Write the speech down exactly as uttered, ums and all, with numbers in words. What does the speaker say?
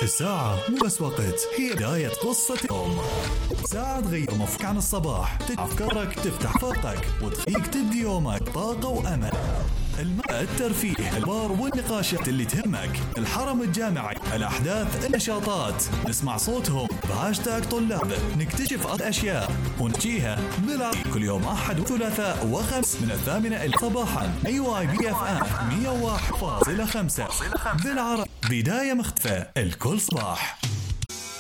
الساعة مو بس وقت، هي بداية قصة يوم. ساعة تغير مفهومك عن الصباح، تفتح أفكارك، تفتح فرقك وتخليك تبدي يومك طاقة وأمل. الماء، الترفيه، الأخبار والنقاشات اللي تهمك، الحرم الجامعي، الأحداث، النشاطات، نسمع صوتهم بهاشتاج طلاب، نكتشف الأشياء ونجيها بالعربي كل يوم أحد وثلاثاء وخمس من الثامنة إلى صباحا. أي واي بي اف ام مية وواحد فاصلة خمسة بالعربي، بداية مختلفة الكل صباح.